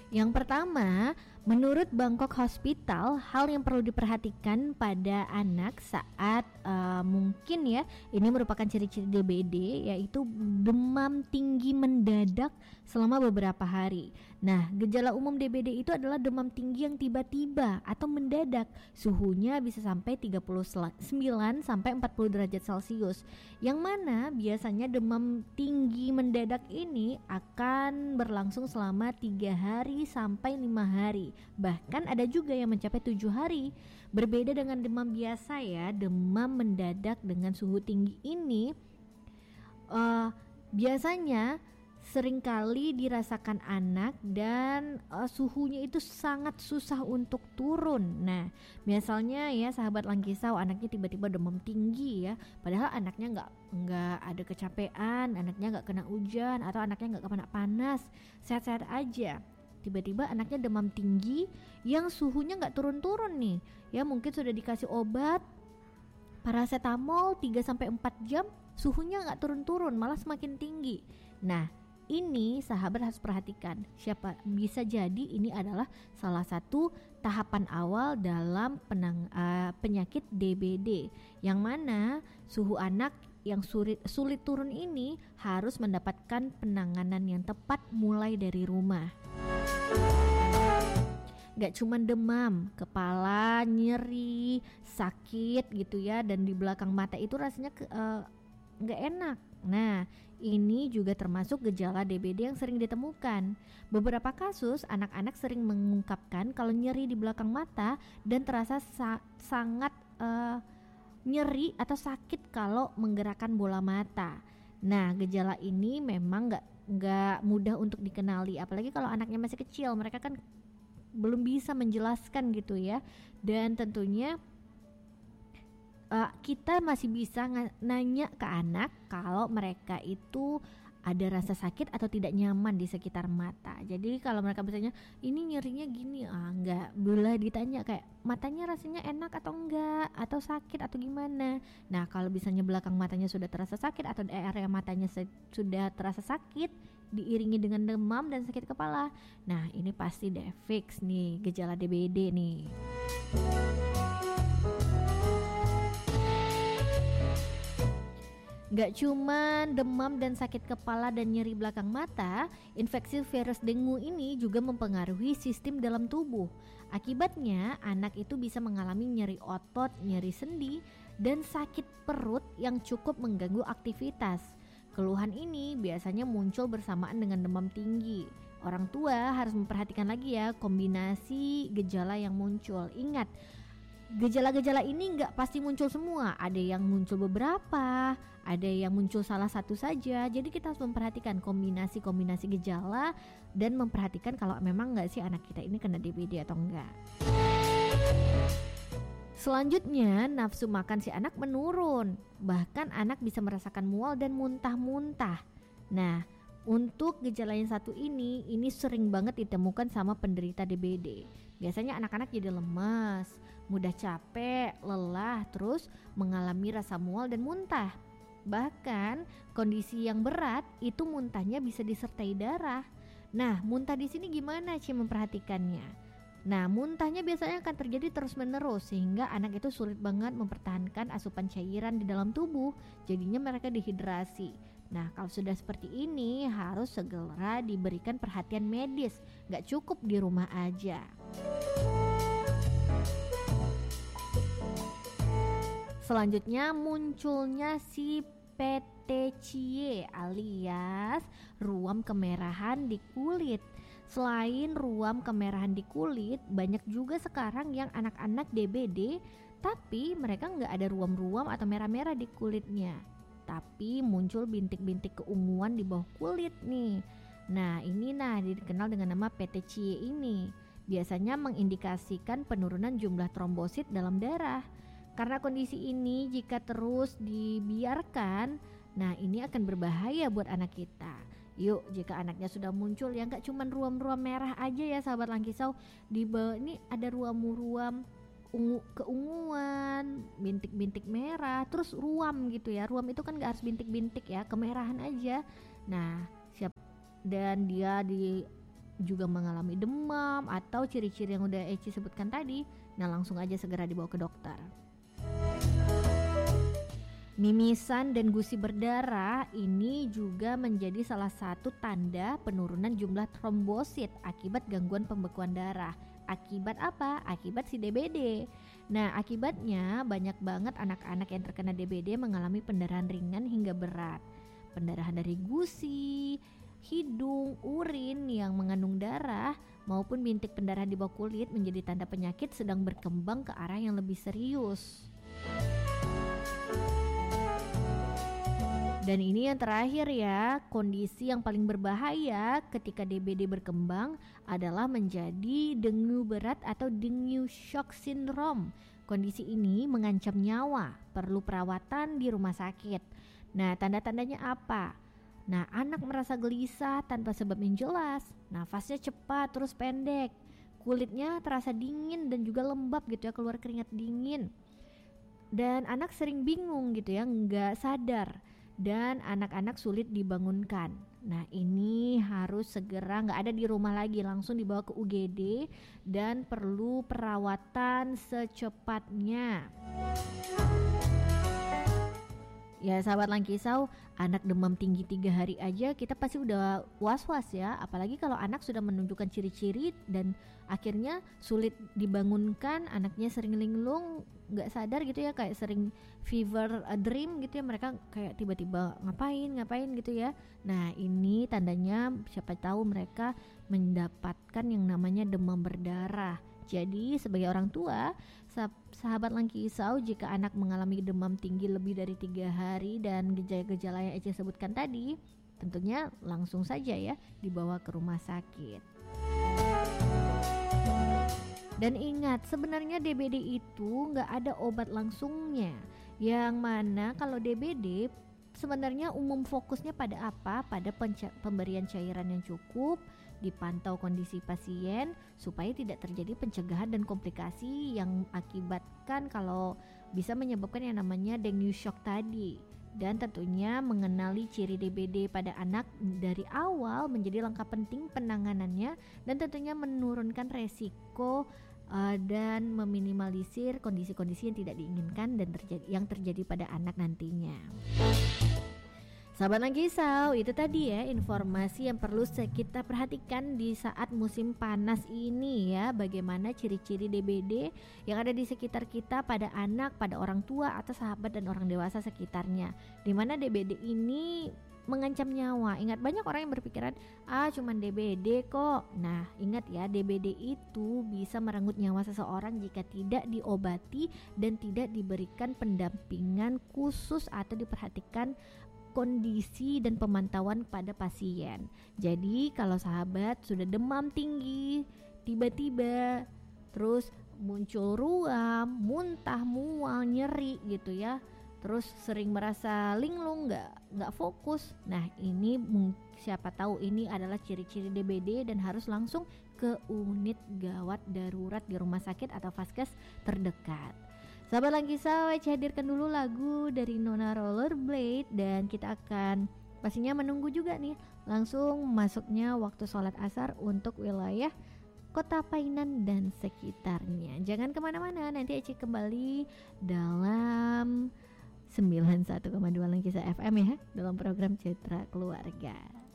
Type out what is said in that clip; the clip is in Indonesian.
Yang pertama, menurut Bangkok Hospital, hal yang perlu diperhatikan pada anak saat mungkin ya, ini merupakan ciri-ciri DBD, yaitu demam tinggi mendadak selama beberapa hari. Nah, gejala umum DBD itu adalah demam tinggi yang tiba-tiba atau mendadak. Suhunya bisa sampai 39 sampai 40 derajat Celcius. Yang mana biasanya demam tinggi mendadak ini akan berlangsung selama 3 hari sampai 5 hari. Bahkan ada juga yang mencapai 7 hari. Berbeda dengan demam biasa ya, demam mendadak dengan suhu tinggi ini biasanya seringkali dirasakan anak dan suhunya itu sangat susah untuk turun. Nah, misalnya ya sahabat Langkisau, anaknya tiba-tiba demam tinggi ya, padahal anaknya nggak ada kecapean, anaknya nggak kena hujan atau anaknya nggak kena panas, sehat-sehat aja. Tiba-tiba anaknya demam tinggi yang suhunya nggak turun-turun nih. Ya mungkin sudah dikasih obat paracetamol 3-4 jam, suhunya nggak turun-turun, malah semakin tinggi. Nah, ini sahabat harus perhatikan. Bisa jadi ini adalah salah satu tahapan awal dalam penyakit DBD, yang mana suhu anak yang sulit turun ini harus mendapatkan penanganan yang tepat mulai dari rumah. Gak cuma demam, kepala nyeri, sakit gitu ya, dan di belakang mata itu rasanya gak enak. Nah, ini juga termasuk gejala DBD yang sering ditemukan. Beberapa kasus anak-anak sering mengungkapkan kalau nyeri di belakang mata dan terasa sangat nyeri atau sakit kalau menggerakkan bola mata. Nah, gejala ini memang gak mudah untuk dikenali, apalagi kalau anaknya masih kecil. Mereka kan belum bisa menjelaskan gitu ya, dan tentunya kita masih bisa nanya ke anak kalau mereka itu ada rasa sakit atau tidak nyaman di sekitar mata. Jadi kalau mereka misalnya ini nyerinya gini, enggak, boleh ditanya kayak matanya rasanya enak atau enggak, atau sakit atau gimana. Nah, kalau misalnya belakang matanya sudah terasa sakit atau area matanya sudah terasa sakit diiringi dengan demam dan sakit kepala, nah ini pasti deh fix nih gejala DBD nih. Gak cuman demam dan sakit kepala dan nyeri belakang mata, infeksi virus dengue ini juga mempengaruhi sistem dalam tubuh. Akibatnya, anak itu bisa mengalami nyeri otot, nyeri sendi, dan sakit perut yang cukup mengganggu aktivitas. Keluhan ini biasanya muncul bersamaan dengan demam tinggi. Orang tua harus memperhatikan lagi ya kombinasi gejala yang muncul. Ingat, gejala-gejala ini nggak pasti muncul semua. Ada yang muncul beberapa, ada yang muncul salah satu saja. Jadi kita harus memperhatikan kombinasi gejala dan memperhatikan kalau memang nggak sih anak kita ini kena DBD atau enggak. Selanjutnya, nafsu makan si anak menurun. Bahkan anak bisa merasakan mual dan muntah-muntah. Nah, untuk gejala yang satu ini sering banget ditemukan sama penderita DBD. Biasanya anak-anak jadi lemas, mudah capek, lelah, terus mengalami rasa mual dan muntah. Bahkan kondisi yang berat itu muntahnya bisa disertai darah. Nah, muntah di sini gimana sih memperhatikannya? Nah, muntahnya biasanya akan terjadi terus-menerus sehingga anak itu sulit banget mempertahankan asupan cairan di dalam tubuh. Jadinya mereka dehidrasi. Nah, kalau sudah seperti ini harus segera diberikan perhatian medis. Gak cukup di rumah aja. Selanjutnya munculnya si petechiae alias ruam kemerahan di kulit. Selain ruam kemerahan di kulit, banyak juga sekarang yang anak-anak DBD tapi mereka nggak ada ruam-ruam atau merah-merah di kulitnya, tapi muncul bintik-bintik keunguan di bawah kulit nih. Nah, ini dikenal dengan nama petechiae ini. Biasanya mengindikasikan penurunan jumlah trombosit dalam darah. Karena kondisi ini jika terus dibiarkan, nah ini akan berbahaya buat anak kita. Yuk, jika anaknya sudah muncul ya nggak cuma ruam-ruam merah aja ya sahabat Langkisau, di bawah ini ada ruam-ruam keunguan, bintik-bintik merah, terus ruam gitu ya. Ruam itu kan nggak harus bintik-bintik ya, kemerahan aja. Nah, dan dia juga mengalami demam atau ciri-ciri yang udah Eci sebutkan tadi, nah langsung aja segera dibawa ke dokter. Mimisan dan gusi berdarah ini juga menjadi salah satu tanda penurunan jumlah trombosit akibat gangguan pembekuan darah. Akibat apa? Akibat si DBD. Nah, akibatnya banyak banget anak-anak yang terkena DBD mengalami pendarahan ringan hingga berat. Pendarahan dari gusi, hidung, urin yang mengandung darah maupun bintik pendarahan di bawah kulit menjadi tanda penyakit sedang berkembang ke arah yang lebih serius. Dan ini yang terakhir ya, kondisi yang paling berbahaya ketika DBD berkembang adalah menjadi dengue berat atau dengue shock syndrome. Kondisi ini mengancam nyawa, perlu perawatan di rumah sakit. Nah, tanda-tandanya apa? Nah, anak merasa gelisah tanpa sebab yang jelas, nafasnya cepat terus pendek, kulitnya terasa dingin dan juga lembab gitu ya, keluar keringat dingin. Dan anak sering bingung gitu ya, nggak sadar. Dan anak-anak sulit dibangunkan. Nah, ini harus segera, nggak ada di rumah lagi, langsung dibawa ke UGD dan perlu perawatan secepatnya. Ya sahabat Langkisau, anak demam tinggi 3 hari aja kita pasti udah was-was ya. Apalagi kalau anak sudah menunjukkan ciri-ciri dan akhirnya sulit dibangunkan, anaknya sering linglung, gak sadar gitu ya, kayak sering fever dream gitu ya, mereka kayak tiba-tiba ngapain gitu ya. Nah ini tandanya siapa tahu mereka mendapatkan yang namanya demam berdarah. Jadi sebagai orang tua, sahabat Langkisau, jika anak mengalami demam tinggi lebih dari 3 hari dan gejala-gejala yang Ece sebutkan tadi, tentunya langsung saja ya dibawa ke rumah sakit. Dan ingat, sebenarnya DBD itu nggak ada obat langsungnya. Yang mana kalau DBD sebenarnya umum fokusnya pada apa? Pada pemberian cairan yang cukup, dipantau kondisi pasien supaya tidak terjadi pencegahan dan komplikasi yang akibatkan kalau bisa menyebabkan yang namanya dengue shock tadi. Dan tentunya mengenali ciri DBD pada anak dari awal menjadi langkah penting penanganannya dan tentunya menurunkan resiko dan meminimalisir kondisi-kondisi yang tidak diinginkan dan yang terjadi pada anak nantinya. Sahabat Langkisau, itu tadi ya informasi yang perlu kita perhatikan di saat musim panas ini ya. Bagaimana ciri-ciri DBD yang ada di sekitar kita pada anak, pada orang tua atau sahabat dan orang dewasa sekitarnya. Dimana DBD ini mengancam nyawa. Ingat, banyak orang yang berpikiran cuman DBD kok. Nah ingat ya, DBD itu bisa merenggut nyawa seseorang jika tidak diobati dan tidak diberikan pendampingan khusus atau diperhatikan kondisi dan pemantauan pada pasien. Jadi kalau sahabat sudah demam tinggi, tiba-tiba terus muncul ruam, muntah, mual, nyeri gitu ya, terus sering merasa linglung, nggak fokus. Nah ini siapa tahu ini adalah ciri-ciri DBD dan harus langsung ke unit gawat darurat di rumah sakit atau vaskes terdekat. Sahabat Langkisau, Ece hadirkan dulu lagu dari Nona Rollerblade dan kita akan pastinya menunggu juga nih langsung masuknya waktu sholat asar untuk wilayah Kota Painan dan sekitarnya. Jangan kemana-mana, nanti Ece kembali dalam 91,2 Langkisau FM ya, dalam program Citra Keluarga.